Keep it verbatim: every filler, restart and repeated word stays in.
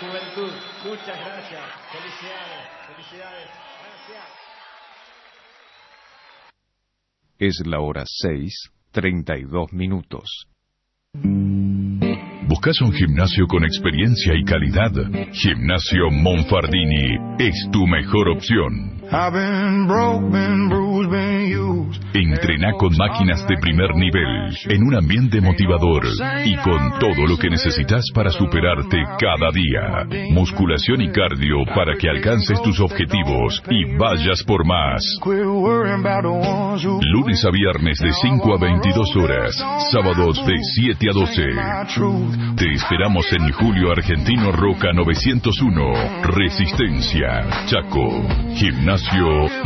juventud. Muchas gracias. Felicidades. Felicidades. Gracias. Es la hora seis, treinta y dos minutos. ¿Buscas un gimnasio con experiencia y calidad? Gimnasio Monfardini es tu mejor opción. Entrená con máquinas de primer nivel, en un ambiente motivador y con todo lo que necesitas para superarte cada día. Musculación y cardio para que alcances tus objetivos y vayas por más. Lunes a viernes de cinco a veintidós horas, sábados de siete a doce. Te esperamos en Julio Argentino Roca novecientos uno, Resistencia, Chaco. Gimnasio